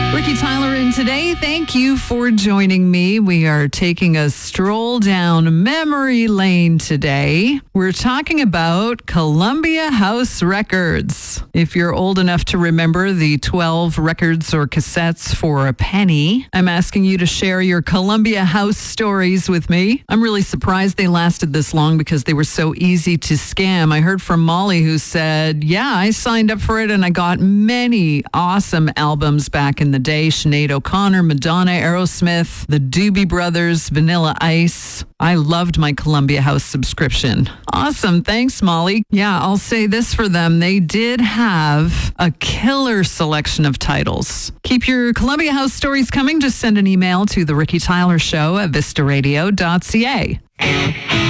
Ricky Tyler in today. Thank you for joining me. We are taking a stroll down memory lane today. We're talking about Columbia House records. If you're old enough to remember the 12 records or cassettes for a penny, I'm asking you to share your Columbia House stories with me. I'm really surprised they lasted this long because they were so easy to scam. I heard from Molly who said, yeah, I signed up for it and I got many awesome albums back in the day. Sinead O'Connor, Madonna, Aerosmith, the Doobie Brothers, Vanilla Ice. I loved my Columbia House subscription. Awesome. Thanks, Molly. Yeah, I'll say this for them. They did have a killer selection of titles. Keep your Columbia House stories coming. Just send an email to The Ricky Tyler Show at vistaradio.ca.